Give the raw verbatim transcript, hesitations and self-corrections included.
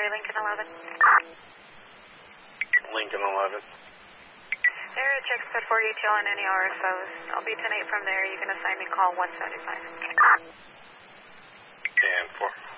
Lincoln eleven. Lincoln eleven. Area checks code four detail on any R F Os. I'll be ten eight from there. You can assign me call one seventy-five. And four.